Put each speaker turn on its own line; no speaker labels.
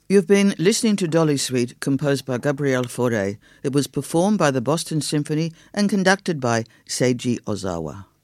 You've been listening to Dolly Suite, composed by Gabriel Fauré. It was performed by the Boston Symphony and conducted by Seiji Ozawa.